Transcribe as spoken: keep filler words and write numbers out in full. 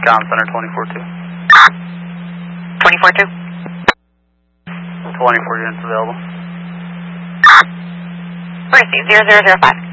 Com Center twenty-four two. twenty-four two. twenty-four units available. Mercy, zero zero zero five.